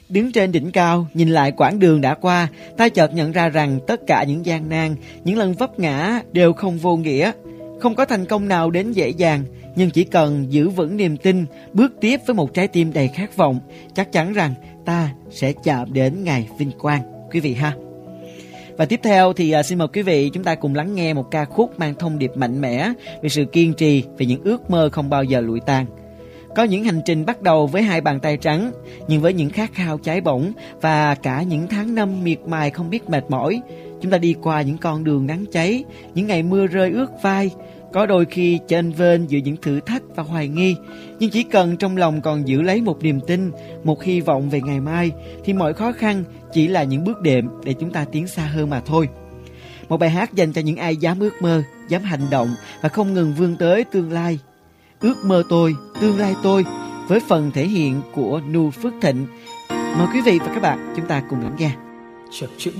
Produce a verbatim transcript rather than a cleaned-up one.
Đứng trên đỉnh cao, nhìn lại quãng đường đã qua, ta chợt nhận ra rằng tất cả những gian nan, những lần vấp ngã đều không vô nghĩa. Không có thành công nào đến dễ dàng, nhưng chỉ cần giữ vững niềm tin, bước tiếp với một trái tim đầy khát vọng, chắc chắn rằng ta sẽ chạm đến ngày vinh quang, quý vị ha. Và tiếp theo thì uh, xin mời quý vị chúng ta cùng lắng nghe một ca khúc mang thông điệp mạnh mẽ về sự kiên trì, về những ước mơ không bao giờ lụi tàn. Có những hành trình bắt đầu với hai bàn tay trắng, nhưng với những khát khao cháy bỏng và cả những tháng năm miệt mài không biết mệt mỏi, chúng ta đi qua những con đường nắng cháy, những ngày mưa rơi ướt vai, có đôi khi chênh vênh giữa những thử thách và hoài nghi, nhưng chỉ cần trong lòng còn giữ lấy một niềm tin, một hy vọng về ngày mai, thì mọi khó khăn chỉ là những bước đệm để chúng ta tiến xa hơn mà thôi. Một bài hát dành cho những ai dám ước mơ, dám hành động và không ngừng vươn tới tương lai. Ước mơ tôi, tương lai tôi, với phần thể hiện của Nu Phước Thịnh. Mời quý vị và các bạn chúng ta cùng lắng nghe.